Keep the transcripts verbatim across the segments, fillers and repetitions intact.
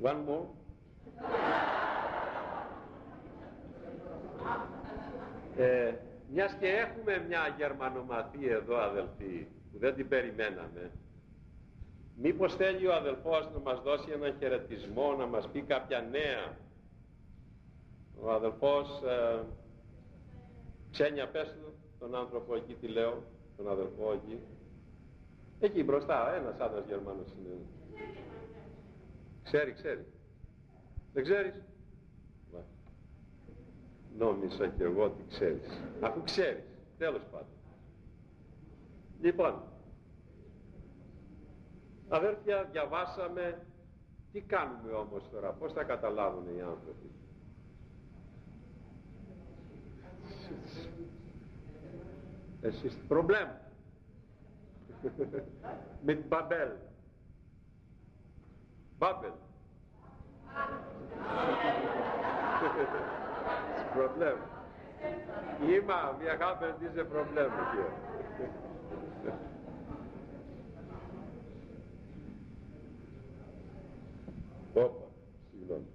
One more. Ε, μιας και έχουμε μια γερμανομαθή εδώ, αδελφοί, που δεν την περιμέναμε, μήπως θέλει ο αδελφός να μας δώσει έναν χαιρετισμό, να μας πει κάποια νέα? Ο αδελφός ε, Ξένια, πες του τον άνθρωπο εκεί, τι λέω, τον αδελφό εκεί, εκεί μπροστά, ένας άντρας Γερμανός είναι. Ξέρει, ξέρει. Δεν ξέρεις? Νόμιζα και εγώ ότι ξέρεις. Αφού ξέρεις, τέλος πάντων. Λοιπόν, αδέρφια, διαβάσαμε. Τι κάνουμε όμως τώρα, πώς θα καταλάβουν οι άνθρωποι? Εσείς προβλέμ με την Μπαμπέλ. Μπαμπέλ. Problem. Immer, wir haben diese Probleme hier. Όπα, συγγνώμη.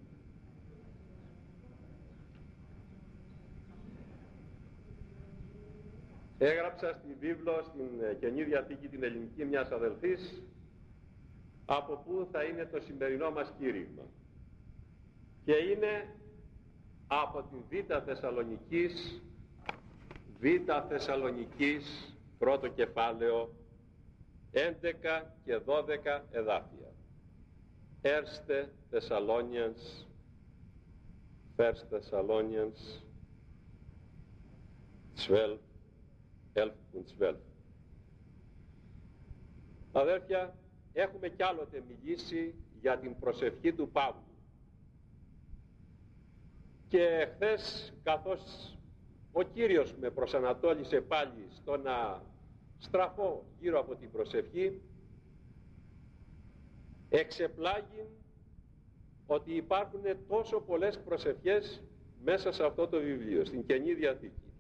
Έγραψα στη βίβλο, στην Καινή Διαθήκη την ελληνική μιας αδελφής, από πού θα είναι το σημερινό μας κήρυγμα. Και είναι από την Β' Θεσσαλονικής, Β' Θεσσαλονικής, πρώτο κεφάλαιο, έντεκα και δώδεκα εδάφια. Erste Thessalonians, First Thessalonians, twelve, elf und twelve. Αδέρφια, έχουμε κι άλλοτε μιλήσει για την προσευχή του Παύλου. Και χθες, καθώς ο Κύριος με προσανατόλισε πάλι στο να στραφώ γύρω από την προσευχή, εξεπλάγει ότι υπάρχουν τόσο πολλές προσευχές μέσα σε αυτό το βιβλίο, στην Καινή Διαθήκη.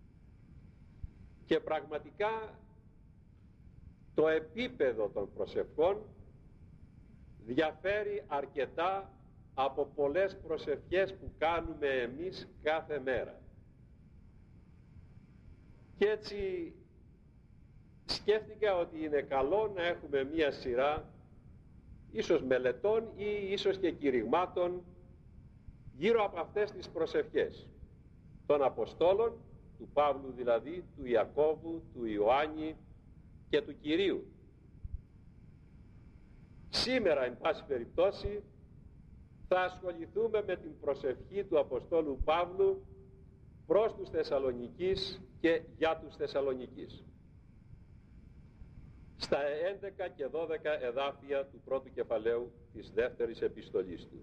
Και πραγματικά το επίπεδο των προσευχών διαφέρει αρκετά από πολλές προσευχές που κάνουμε εμείς κάθε μέρα. Και έτσι σκέφτηκα ότι είναι καλό να έχουμε μία σειρά ίσως μελετών ή ίσως και κηρυγμάτων γύρω από αυτές τις προσευχές των Αποστόλων, του Παύλου δηλαδή, του Ιακώβου, του Ιωάννη και του Κυρίου. Σήμερα, εν πάση περιπτώσει, θα ασχοληθούμε με την προσευχή του Αποστόλου Παύλου προς τους Θεσσαλονικείς και για τους Θεσσαλονικείς. Στα έντεκα και δώδεκα εδάφια του πρώτου κεφαλαίου της δεύτερης επιστολής του.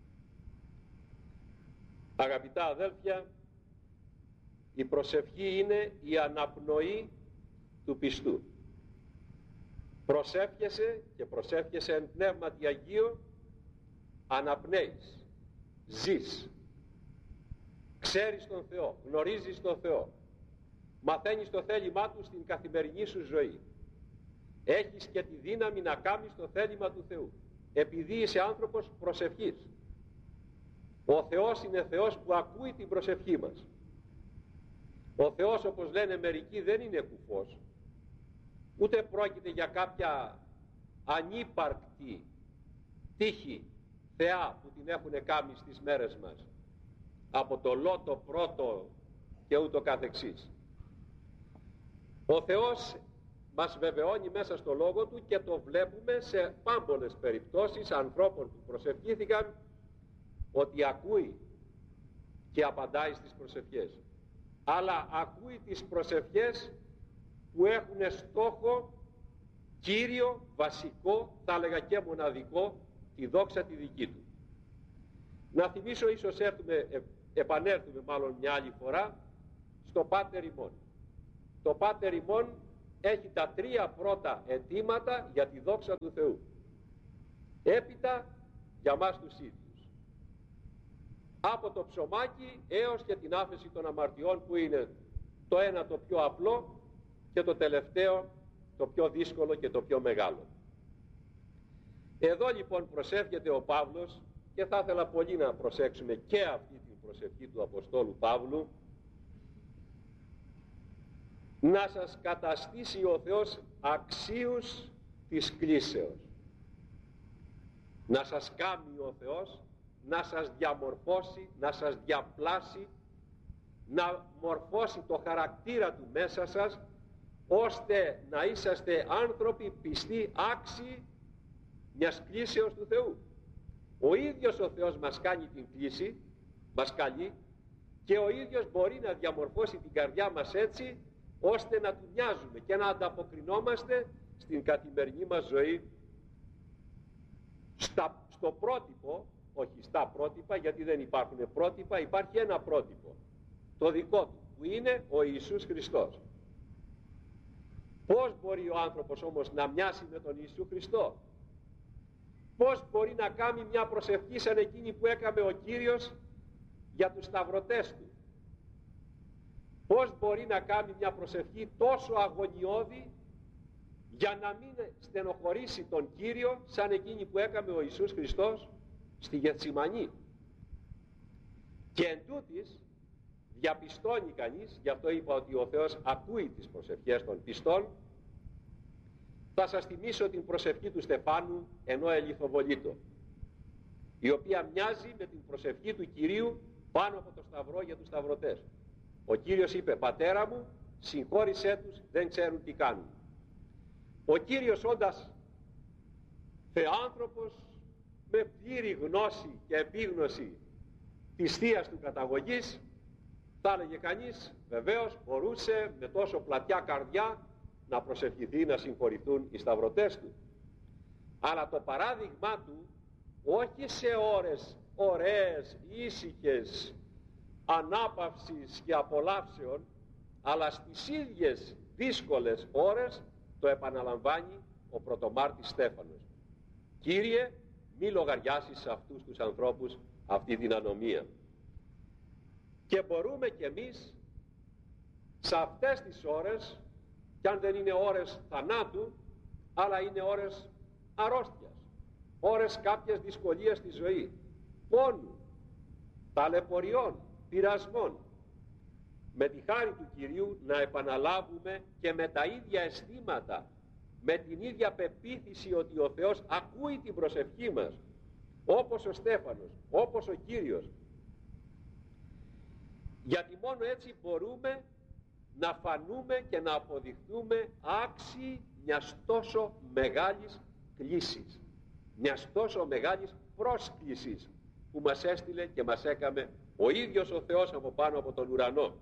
Αγαπητά αδέλφια, η προσευχή είναι η αναπνοή του πιστού. Προσεύχεσαι και προσεύχεσαι εν πνεύματι Αγίο, αναπνέεις, ζεις, ξέρεις τον Θεό, γνωρίζεις τον Θεό, μαθαίνεις το θέλημά Του στην καθημερινή σου ζωή, έχεις και τη δύναμη να κάνεις το θέλημα του Θεού επειδή είσαι άνθρωπος προσευχής. Ο Θεός είναι Θεός που ακούει την προσευχή μας. Ο Θεός, όπως λένε μερικοί, δεν είναι κουφός, ούτε πρόκειται για κάποια ανύπαρκτη τύχη θεά που την έχουν κάνει στις μέρες μας, από το Λότο πρώτο και ούτω καθεξής. Ο Θεός μας βεβαιώνει μέσα στο λόγο Του και το βλέπουμε σε πάμπολες περιπτώσεις ανθρώπων που προσευχήθηκαν ότι ακούει και απαντάει στις προσευχές, αλλά ακούει τις προσευχές που έχουν στόχο κύριο, βασικό, θα έλεγα και μοναδικό, τη δόξα τη δική Του. Να θυμίσω, ίσως έρθουμε, ε, επανέλθουμε μάλλον μια άλλη φορά στο Πάτερ ημών. Το Πάτερ ημών έχει τα τρία πρώτα αιτήματα για τη δόξα του Θεού, έπειτα για μας τους ίδιους, από το ψωμάκι έως και την άφεση των αμαρτιών, που είναι το ένα το πιο απλό και το τελευταίο το πιο δύσκολο και το πιο μεγάλο. Εδώ λοιπόν προσεύχεται ο Παύλος και θα ήθελα πολύ να προσέξουμε και αυτή την προσευχή του Αποστόλου Παύλου, να σας καταστήσει ο Θεός αξίους της κλήσεως. Να σας κάνει ο Θεός, να σας διαμορφώσει, να σας διαπλάσει, να μορφώσει το χαρακτήρα του μέσα σας, ώστε να είσαστε άνθρωποι πιστοί, άξιοι μιας κλήσεως του Θεού. Ο ίδιος ο Θεός μας κάνει την κλήση, μας καλεί, και ο ίδιος μπορεί να διαμορφώσει την καρδιά μας έτσι, ώστε να του μοιάζουμε και να ανταποκρινόμαστε στην καθημερινή μας ζωή στα, στο πρότυπο, όχι στα πρότυπα, γιατί δεν υπάρχουν πρότυπα, υπάρχει ένα πρότυπο, το δικό του, που είναι ο Ιησούς Χριστός. Πώς μπορεί ο άνθρωπος όμως να μοιάσει με τον Ιησού Χριστό? Πώς μπορεί να κάνει μια προσευχή σαν εκείνη που έκαμε ο Κύριος για τους σταυρωτές του? Πώς μπορεί να κάνει μια προσευχή τόσο αγωνιώδη για να μην στενοχωρήσει τον Κύριο σαν εκείνη που έκαμε ο Ιησούς Χριστός στη Γεθσιμανή? Και εν τούτης διαπιστώνει κανείς, γι' αυτό είπα ότι ο Θεός ακούει τις προσευχές των πιστών. Θα σας θυμίσω την προσευχή του Στεφάνου ενώ ελιθοβολείτο, η οποία μοιάζει με την προσευχή του Κυρίου πάνω από το σταυρό για τους σταυρωτές. Ο Κύριος είπε: «Πατέρα μου, συγχώρησέ τους, δεν ξέρουν τι κάνουν». Ο Κύριος, όντας θεάνθρωπος με πλήρη γνώση και επίγνωση της θείας του καταγωγής, θα έλεγε κανείς, βεβαίως μπορούσε με τόσο πλατιά καρδιά να προσευχηθεί να συγχωρηθούν οι σταυρωτές του. Αλλά το παράδειγμά του, όχι σε ώρες ωραίες, ήσυχες, ανάπαυσης και απολαύσεων, αλλά στις ίδιες δύσκολες ώρες το επαναλαμβάνει ο πρωτομάρτης Στέφανος. «Κύριε, μη λογαριάσεις σε αυτούς τους ανθρώπους αυτή την ανομία». Και μπορούμε κι εμείς σε αυτές τις ώρες, κι αν δεν είναι ώρες θανάτου, αλλά είναι ώρες αρρώστιας, ώρες κάποιες δυσκολίες στη ζωή, πόνου, ταλαιπωριών, πειρασμών, με τη χάρη του Κυρίου να επαναλάβουμε και με τα ίδια αισθήματα, με την ίδια πεποίθηση ότι ο Θεός ακούει την προσευχή μας, όπως ο Στέφανος, όπως ο Κύριος. Γιατί μόνο έτσι μπορούμε να φανούμε και να αποδειχθούμε άξιοι μιας τόσο μεγάλης κλήσης, μιας τόσο μεγάλης πρόσκλησης που μας έστειλε και μας έκαμε ο ίδιος ο Θεός από πάνω από τον ουρανό.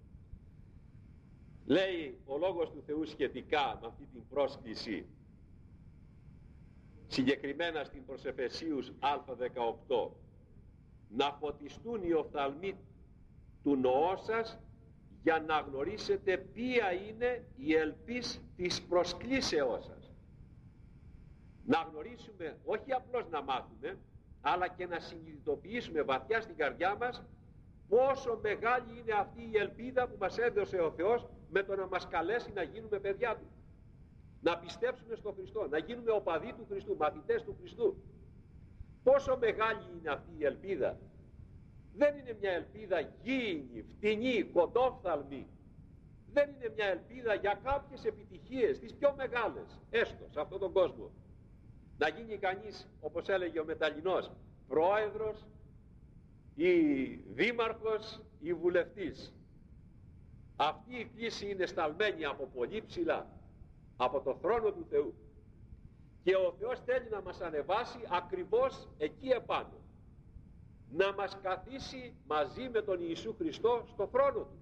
Λέει ο Λόγος του Θεού σχετικά με αυτή την πρόσκληση, συγκεκριμένα στην προς Εφεσίους Α δεκαοκτώ: «Να φωτιστούν οι οφθαλμοί του νοός σας, για να γνωρίσετε ποια είναι η ελπίς της προσκλήσεώς σας». Να γνωρίσουμε, όχι απλώς να μάθουμε, αλλά και να συνειδητοποιήσουμε βαθιά στην καρδιά μας πόσο μεγάλη είναι αυτή η ελπίδα που μας έδωσε ο Θεός με το να μας καλέσει να γίνουμε παιδιά Του. Να πιστέψουμε στον Χριστό, να γίνουμε οπαδοί του Χριστού, μαθητές του Χριστού. Πόσο μεγάλη είναι αυτή η ελπίδα. Δεν είναι μια ελπίδα γήινη, φτηνή, κοντόφθαλμη. Δεν είναι μια ελπίδα για κάποιες επιτυχίες, τις πιο μεγάλες, έστω σε αυτόν τον κόσμο. Να γίνει κανείς, όπως έλεγε ο Μεταλλινός, πρόεδρος ή δήμαρχος ή βουλευτής. Αυτή η κλήση είναι σταλμένη από πολύ ψηλά, από το θρόνο του Θεού. Και ο Θεός θέλει να μας ανεβάσει ακριβώς εκεί επάνω. Να μας καθίσει μαζί με τον Ιησού Χριστό στο θρόνο Του.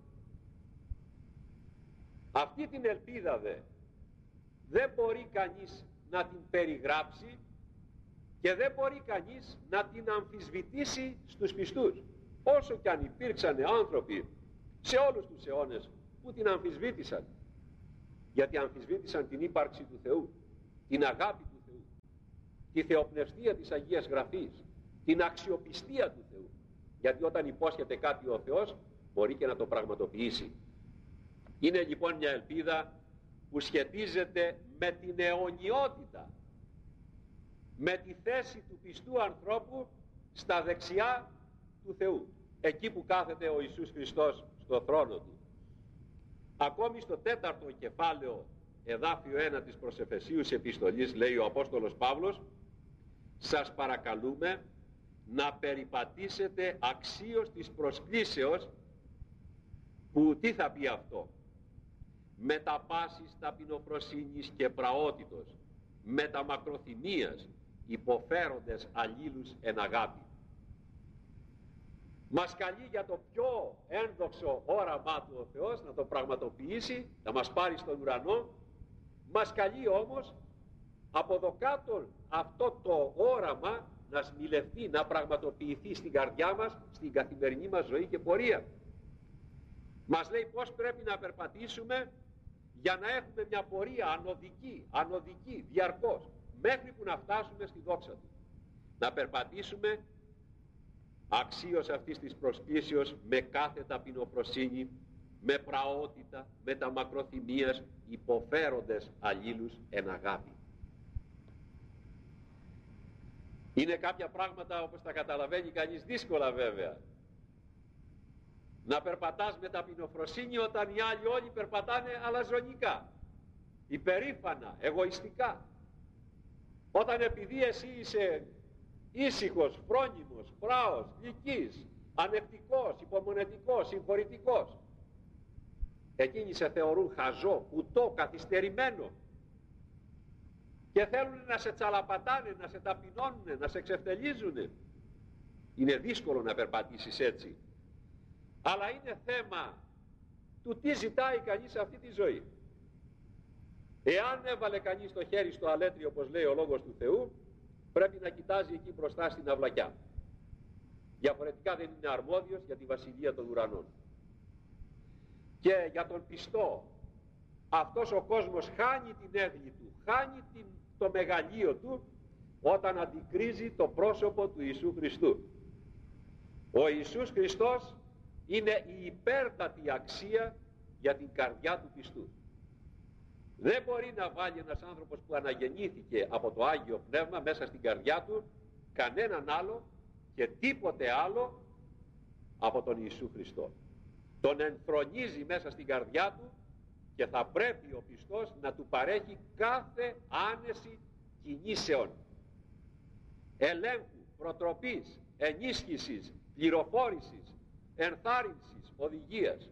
Αυτή την ελπίδα δε δεν μπορεί κανείς να την περιγράψει και δεν μπορεί κανείς να την αμφισβητήσει στους πιστούς. Όσο κι αν υπήρξαν άνθρωποι σε όλους τους αιώνες που την αμφισβήτησαν, γιατί αμφισβήτησαν την ύπαρξη του Θεού, την αγάπη του Θεού, τη θεοπνευστία της Αγίας Γραφής, την αξιοπιστία του Θεού, γιατί όταν υπόσχεται κάτι ο Θεός μπορεί και να το πραγματοποιήσει. Είναι λοιπόν μια ελπίδα που σχετίζεται με την αιωνιότητα, με τη θέση του πιστού ανθρώπου στα δεξιά του Θεού, εκεί που κάθεται ο Ιησούς Χριστός στο θρόνο του. Ακόμη στο τέταρτο κεφάλαιο, εδάφιο ένα της προς Εφεσίους επιστολής, λέει ο Απόστολος Παύλος, σας παρακαλούμε να περιπατήσετε αξίως της προσκλήσεως, που τι θα πει αυτό? Με τα πάσης ταπεινοφροσύνης και πραότητος, με τα μακροθυμίας, υποφέροντες αλλήλους εν αγάπη. Μας καλεί για το πιο ένδοξο όραμά του ο Θεός να το πραγματοποιήσει, να μας πάρει στον ουρανό. Μας καλεί όμως από εδώ κάτω αυτό το όραμα να σμιλευτεί, να πραγματοποιηθεί στην καρδιά μας, στην καθημερινή μας ζωή και πορεία. Μας λέει πώς πρέπει να περπατήσουμε για να έχουμε μια πορεία ανωδική, ανωδική, διαρκώς, μέχρι που να φτάσουμε στη δόξα του. Να περπατήσουμε αξίως αυτής της προσκλήσεως με κάθε ταπεινοφροσύνη, με πραότητα, με τα μακροθυμίας, υποφέροντες αλλήλους εν αγάπη. Είναι κάποια πράγματα, όπως τα καταλαβαίνει κανείς, δύσκολα βέβαια. Να περπατάς με ταπεινοφροσύνη όταν οι άλλοι όλοι περπατάνε αλαζονικά, υπερήφανα, εγωιστικά. Όταν επειδή εσύ είσαι ήσυχος, φρόνιμος, πράος, γλυκής, ανευτικός, υπομονετικός, συγχωρητικός, εκείνοι σε θεωρούν χαζό, κουτό, καθυστερημένο και θέλουν να σε τσαλαπατάνε, να σε ταπεινώνουν, να σε εξευτελίζουν. Είναι δύσκολο να περπατήσεις έτσι, αλλά είναι θέμα του τι ζητάει κανείς σε αυτή τη ζωή. Εάν έβαλε κανείς το χέρι στο αλέτριο, όπως λέει ο Λόγος του Θεού, πρέπει να κοιτάζει εκεί μπροστά στην αυλακιά. Διαφορετικά δεν είναι αρμόδιος για τη βασιλεία των ουρανών. Και για τον πιστό, αυτός ο κόσμος χάνει την έγκλη του, χάνει την, το μεγαλείο του, όταν αντικρίζει το πρόσωπο του Ιησού Χριστού. Ο Ιησούς Χριστός είναι η υπέρτατη αξία για την καρδιά του πιστού. Δεν μπορεί να βάλει ένας άνθρωπος που αναγεννήθηκε από το Άγιο Πνεύμα μέσα στην καρδιά του κανέναν άλλο και τίποτε άλλο από τον Ιησού Χριστό. Τον ενθρονίζει μέσα στην καρδιά του και θα πρέπει ο πιστός να του παρέχει κάθε άνεση κινήσεων, ελέγχου, προτροπής, ενίσχυσης, πληροφόρησης, ενθάρρυνσης, οδηγίας.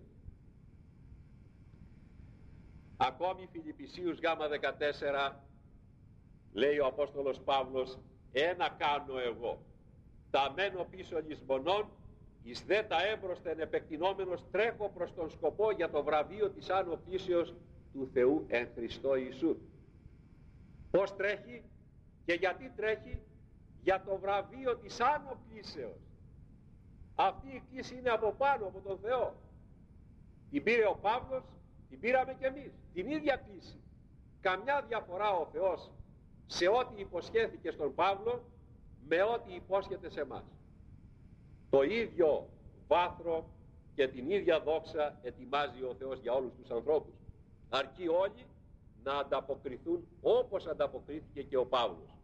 Ακόμη Φιλιππισίους γάμα δεκατέσσερα λέει ο Απόστολος Παύλος, ένα κάνω εγώ, τα μένω πίσω λησμονών, εις δε τα έμπροσθεν επεκτηνόμενος τρέχω προς τον σκοπό για το βραβείο της άνω πλήσεως του Θεού εν Χριστώ Ιησού. Πώς τρέχει και γιατί τρέχει? Για το βραβείο της άνω πλήσεως. Αυτή η κλίση είναι από πάνω, από τον Θεό. Την πήρε ο Παύλος, την πήραμε κι εμείς, την ίδια κλίση. Καμιά διαφορά ο Θεός σε ό,τι υποσχέθηκε στον Παύλο με ό,τι υπόσχεται σε εμάς. Το ίδιο βάθρο και την ίδια δόξα ετοιμάζει ο Θεός για όλους τους ανθρώπους. Αρκεί όλοι να ανταποκριθούν όπως ανταποκρίθηκε και ο Παύλος.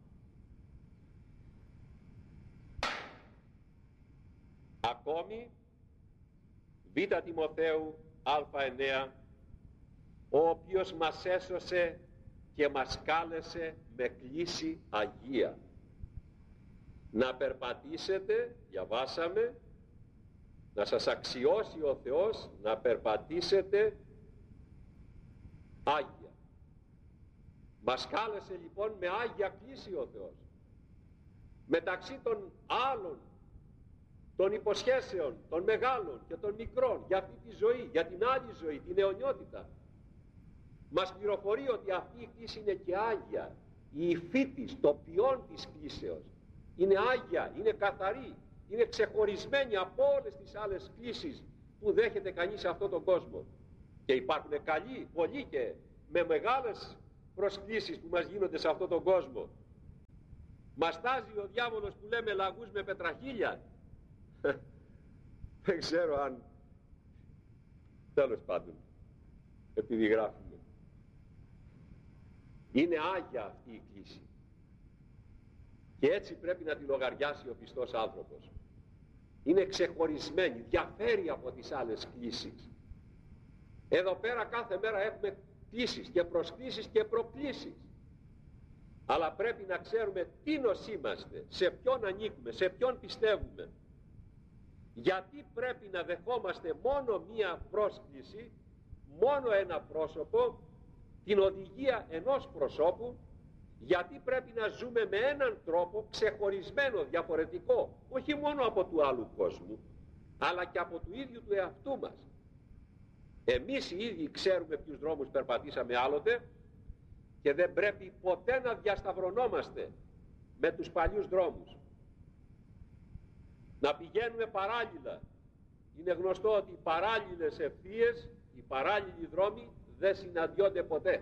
Ακόμη Β' Τιμοθέου Α εννέα, ο οποίος μας έσωσε και μας κάλεσε με κλίση Αγία. Να περπατήσετε, διαβάσαμε, να σας αξιώσει ο Θεός να περπατήσετε Άγια. Μας κάλεσε λοιπόν με Άγια κλίση ο Θεός. Μεταξύ των άλλων των υποσχέσεων, των μεγάλων και των μικρών για αυτή τη ζωή, για την άλλη ζωή, την αιωνιότητα, μας πληροφορεί ότι αυτή η κλίση είναι και Άγια. Η υφή της, το ποιόν της κλίσεως είναι Άγια, είναι καθαρή, είναι ξεχωρισμένη από όλες τις άλλες κλίσεις που δέχεται κανείς σε αυτόν τον κόσμο. Και υπάρχουν καλοί, πολλοί και με μεγάλες προσκλήσεις που μας γίνονται σε αυτόν τον κόσμο. Μας τάζει ο διάβολος που λέμε λαγούς με πετραχίλια. Δεν ξέρω αν, τέλος πάντων, επειδή γράφουμε. Είναι Άγια αυτή η κλίση. Και έτσι πρέπει να τη λογαριάσει ο πιστός άνθρωπος. Είναι ξεχωρισμένη, διαφέρει από τις άλλες κλήσεις. Εδώ πέρα κάθε μέρα έχουμε κλήσεις και προσκλήσεις και προκλήσεις. Αλλά πρέπει να ξέρουμε τίνος είμαστε, σε ποιον ανήκουμε, σε ποιον πιστεύουμε. Γιατί πρέπει να δεχόμαστε μόνο μία πρόσκληση, μόνο ένα πρόσωπο, την οδηγία ενός προσώπου, γιατί πρέπει να ζούμε με έναν τρόπο ξεχωρισμένο, διαφορετικό, όχι μόνο από του άλλου κόσμου, αλλά και από του ίδιου του εαυτού μας. Εμείς οι ίδιοι ξέρουμε ποιους δρόμους περπατήσαμε άλλοτε και δεν πρέπει ποτέ να διασταυρωνόμαστε με τους παλιούς δρόμους. Να πηγαίνουμε παράλληλα. Είναι γνωστό ότι οι παράλληλες ευθείες, οι παράλληλοι δρόμοι δεν συναντιόνται ποτέ.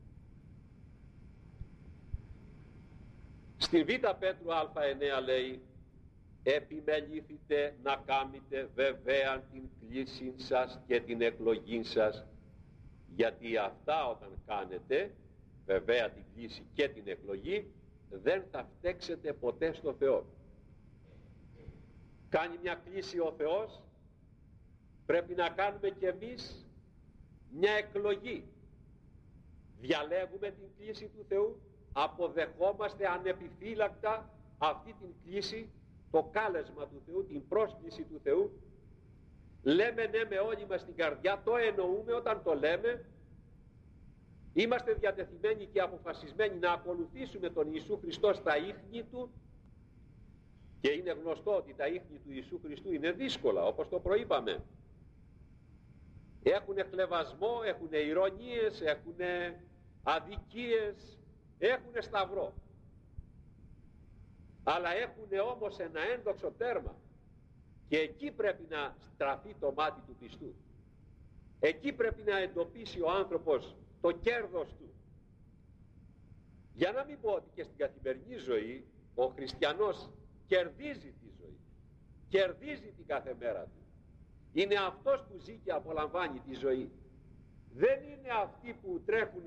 Στην Β Πέτρου Α9 λέει, επιμελήθητε να κάμετε βεβαίαν την κλήσιν σας και την εκλογήν σας, γιατί αυτά όταν κάνετε βεβαία την κλήση και την εκλογή δεν θα φταίξετε ποτέ στο Θεό. Κάνει μια κλήση ο Θεός, πρέπει να κάνουμε κι εμείς μια εκλογή. Διαλέγουμε την κλήση του Θεού, αποδεχόμαστε ανεπιφύλακτα αυτή την κλήση, το κάλεσμα του Θεού, την πρόσκληση του Θεού. Λέμε ναι με όλη μας την καρδιά, το εννοούμε όταν το λέμε. Είμαστε διατεθειμένοι και αποφασισμένοι να ακολουθήσουμε τον Ιησού Χριστό στα ίχνη Του, και είναι γνωστό ότι τα ίχνη του Ιησού Χριστού είναι δύσκολα, όπως το προείπαμε. Έχουνε χλευασμό, έχουνε ηρωνίες, έχουνε αδικίες, έχουνε σταυρό. Αλλά έχουνε όμως ένα ένδοξο τέρμα, και εκεί πρέπει να στραφεί το μάτι του πιστού. Εκεί πρέπει να εντοπίσει ο άνθρωπος το κέρδος του. Για να μην πω ότι και στην καθημερινή ζωή ο χριστιανός κερδίζει τη ζωή, κερδίζει την κάθε μέρα του. Είναι αυτός που ζει και απολαμβάνει τη ζωή. Δεν είναι αυτοί που τρέχουν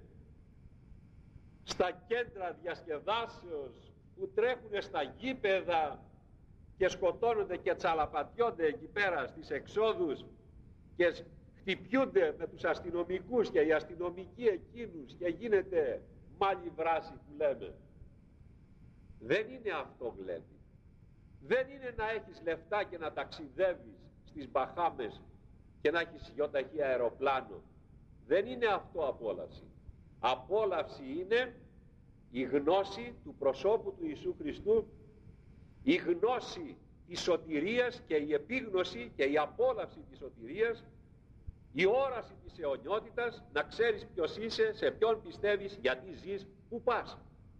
στα κέντρα διασκεδάσεως, που τρέχουν στα γήπεδα και σκοτώνονται και τσαλαπατιόνται εκεί πέρα στις εξόδους και χτυπιούνται με τους αστυνομικούς και οι αστυνομικοί εκείνους και γίνεται μάλι βράση που λέμε. Δεν είναι αυτό γλέντι. Δεν είναι να έχεις λεφτά και να ταξιδεύεις στις Μπαχάμες και να έχεις γιοταχή αεροπλάνο. Δεν είναι αυτό απόλαυση. Απόλαυση είναι η γνώση του προσώπου του Ιησού Χριστού, η γνώση της σωτηρίας και η επίγνωση και η απόλαυση της σωτηρίας, η όραση της αιωνιότητας, να ξέρεις ποιος είσαι, σε ποιον πιστεύεις, γιατί ζεις, πού πας.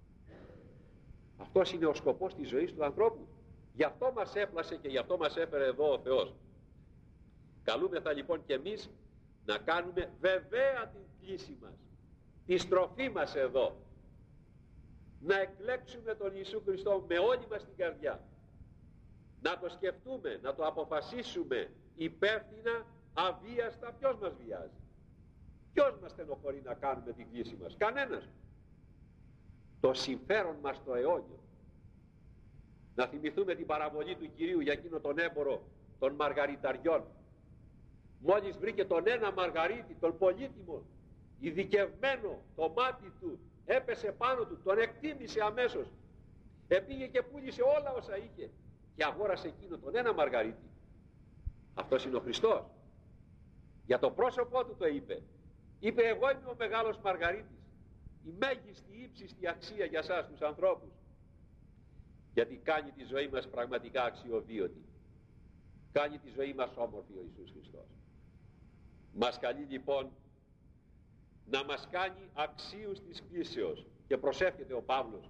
Αυτός είναι ο σκοπός της ζωής του ανθρώπου. Γι' αυτό μας έπλασε και γι' αυτό μας έφερε εδώ ο Θεός. Καλούμεθα λοιπόν και εμείς να κάνουμε βεβαία την κλήση μας, τη στροφή μας εδώ, να εκλέξουμε τον Ιησού Χριστό με όλη μας την καρδιά, να το σκεφτούμε, να το αποφασίσουμε υπεύθυνα, αβίαστα. Ποιος μας βιάζει, ποιος μας στενοχωρεί να κάνουμε την κλήση μας? Κανένας. Το συμφέρον μας το αιώνιο. Να θυμηθούμε την παραβολή του Κυρίου για εκείνο τον έμπορο των μαργαριταριών. Μόλις βρήκε τον ένα μαργαρίτη, τον πολύτιμο, ειδικευμένο, το μάτι του έπεσε πάνω του, τον εκτίμησε αμέσως. Επήγε και πούλησε όλα όσα είχε και αγόρασε εκείνο τον ένα μαργαρίτη. Αυτός είναι ο Χριστός. Για το πρόσωπό του το είπε. Είπε, εγώ είμαι ο μεγάλος μαργαρίτης, η μέγιστη ύψιστη αξία για σας τους ανθρώπους. Γιατί κάνει τη ζωή μας πραγματικά αξιοβίωτη. Κάνει τη ζωή μας όμορφη ο Ιησούς Χριστός. Μας καλεί λοιπόν να μας κάνει αξίους της κλήσεως. Και προσεύχεται ο Παύλος.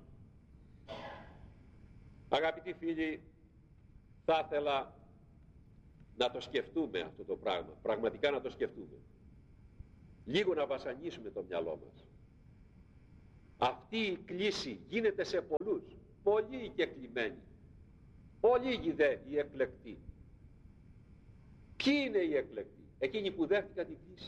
Αγαπητοί φίλοι, θα ήθελα να το σκεφτούμε αυτό το πράγμα. Πραγματικά να το σκεφτούμε. Λίγο να βασανίσουμε το μυαλό μας. Αυτή η κλήση γίνεται σε πολλούς. Πολλοί οι κεκλημένοι. Πολλοί δε οι εκλεκτοί. Ποιοι είναι οι εκλεκτοί? Εκείνοι που δέχτηκαν την κλήση.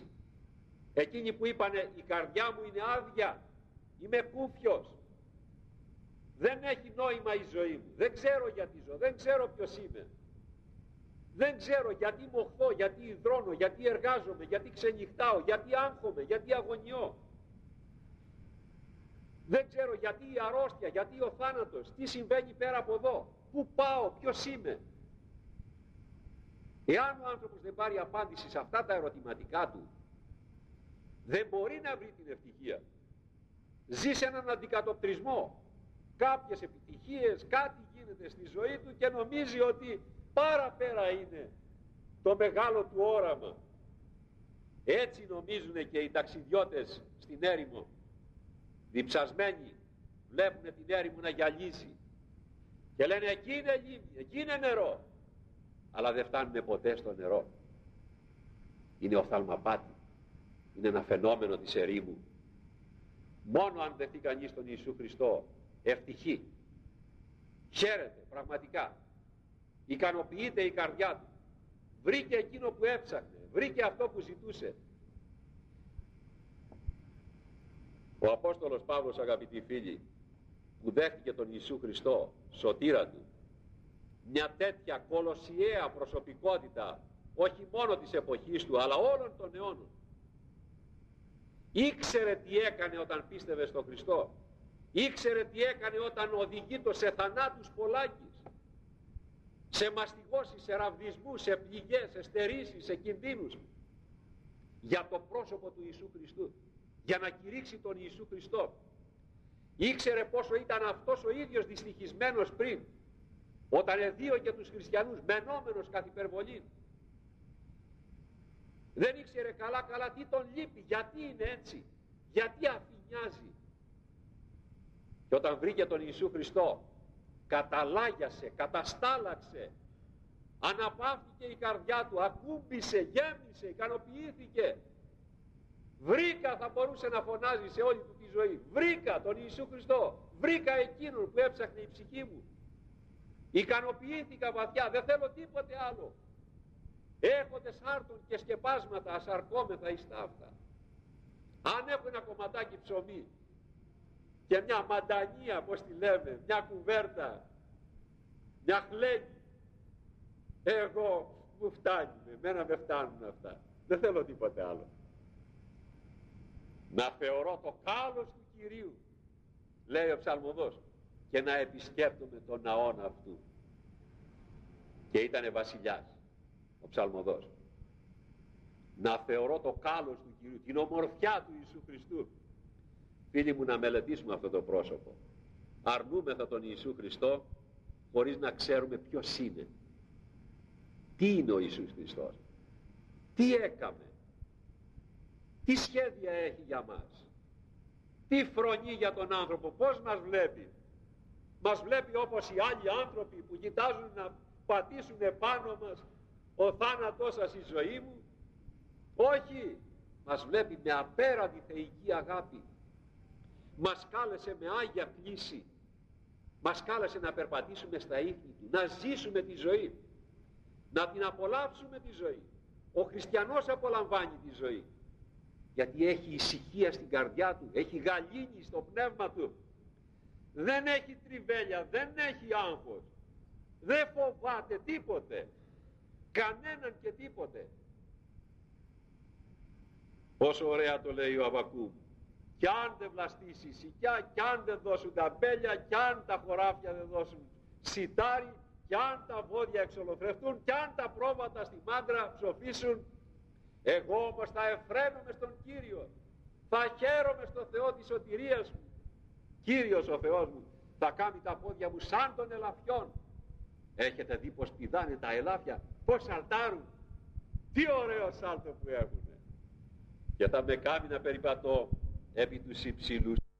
Εκείνοι που είπανε, η καρδιά μου είναι άδεια, είμαι κούφιος. Δεν έχει νόημα η ζωή μου. Δεν ξέρω γιατί ζω. Δεν ξέρω ποιος είμαι. Δεν ξέρω γιατί μοχθώ, γιατί υδρώνω, γιατί εργάζομαι, γιατί ξενυχτάω, γιατί άγχομαι, γιατί αγωνιώ. Δεν ξέρω γιατί η αρρώστια, γιατί ο θάνατος, τι συμβαίνει πέρα από εδώ, πού πάω, ποιος είμαι. Εάν ο άνθρωπος δεν πάρει απάντηση σε αυτά τα ερωτηματικά του, δεν μπορεί να βρει την ευτυχία. Ζει σε έναν αντικατοπτρισμό. Κάποιες επιτυχίες, κάτι γίνεται στη ζωή του και νομίζει ότι παραπέρα είναι το μεγάλο του όραμα. Έτσι νομίζουν και οι ταξιδιώτες στην έρημο. Διψασμένοι βλέπουν την έρημο να γυαλίζει και λένε εκεί είναι λίμνη, εκεί είναι νερό, αλλά δεν φτάνουν ποτέ στο νερό. Είναι οφθαλμαπάτη, είναι ένα φαινόμενο της ερήμου. Μόνο αν δεθεί κανείς τον Ιησού Χριστό ευτυχεί, χαίρεται πραγματικά, ικανοποιείται η καρδιά του, βρήκε εκείνο που έψαχνε, βρήκε αυτό που ζητούσε. Ο Απόστολος Παύλος, αγαπητοί φίλοι, που δέχτηκε τον Ιησού Χριστό σωτήρα του, μια τέτοια κολοσιαία προσωπικότητα, όχι μόνο της εποχής του αλλά όλων των αιώνων, ήξερε τι έκανε όταν πίστευε στον Χριστό, ήξερε τι έκανε όταν οδηγεί το σε θανάτους πολλάκις, σε μαστιγώσεις, σε ραβδισμούς, σε πληγές, σε στερήσεις, σε κινδύνους, για το πρόσωπο του Ιησού Χριστού, για να κηρύξει τον Ιησού Χριστό. Ήξερε πόσο ήταν αυτός ο ίδιος δυστυχισμένος πριν, όταν εδίωκε τους χριστιανούς, μενόμενος καθ' υπερβολή. Δεν ήξερε καλά καλά τι τον λείπει, γιατί είναι έτσι, γιατί αφηνιάζει. Και όταν βρήκε τον Ιησού Χριστό, καταλάγιασε, καταστάλαξε, αναπαύτηκε η καρδιά του, ακούμπησε, γέμισε, ικανοποιήθηκε. Βρήκα, θα μπορούσε να φωνάζει σε όλη του τη ζωή, βρήκα τον Ιησού Χριστό, βρήκα εκείνον που έψαχνε η ψυχή μου, ικανοποιήθηκα βαθιά, δεν θέλω τίποτε άλλο. Έχοντες άρτων και σκεπάσματα ασαρκόμεθα εις ταύτα. Αν έχω ένα κομματάκι ψωμί και μια μαντανία, πώς τη λέμε, μια κουβέρτα, μια χλένη, εγώ μου φτάνει, εμένα με φτάνουν αυτά, δεν θέλω τίποτε άλλο. Να θεωρώ το κάλος του Κυρίου, λέει ο ψαλμοδός, και να επισκέπτομαι τον ναόν αυτού. Και ήτανε βασιλιάς ο ψαλμοδός. Να θεωρώ το κάλος του Κυρίου, την ομορφιά του Ιησού Χριστού. Φίλοι μου, να μελετήσουμε αυτό το πρόσωπο. Αρνούμεθα τον Ιησού Χριστό χωρίς να ξέρουμε ποιος είναι. Τι είναι ο Ιησούς Χριστός, τι έκαμε, τι σχέδια έχει για μας, τι φρονεί για τον άνθρωπο, πώς μας βλέπει. Μας βλέπει όπως οι άλλοι άνθρωποι που κοιτάζουν να πατήσουν επάνω μας, ο θάνατός σας η ζωή μου. Όχι, μας βλέπει με απέραντη θεϊκή αγάπη. Μας κάλεσε με άγια κλίση, μας κάλεσε να περπατήσουμε στα ίχνη του, να ζήσουμε τη ζωή, να την απολαύσουμε τη ζωή. Ο χριστιανός απολαμβάνει τη ζωή, γιατί έχει ησυχία στην καρδιά του, έχει γαλήνη στο πνεύμα του, δεν έχει τριβέλια, δεν έχει άγχος, δεν φοβάται τίποτε, κανέναν και τίποτε. Πόσο ωραία το λέει ο Αββακούμ. Κι αν δεν βλαστήσει η σικιά, κι αν δεν δώσουν τα μπέλια, κι αν τα χωράφια δεν δώσουν σιτάρι, κι αν τα βόδια εξολοθρευτούν, κι αν τα πρόβατα στη μάντρα ψοφήσουν, εγώ όμως θα εφραίνομαι στον Κύριο, θα χαίρομαι στο Θεό της σωτηρίας μου. Κύριος ο Θεός μου θα κάνει τα πόδια μου σαν των ελαφιών. Έχετε δει πως πηδάνε τα ελάφια, πως σαλτάρουν, τι ωραίο σάλτο που έχουν. Και θα με κάνει να περιπατώ επί τους υψηλούς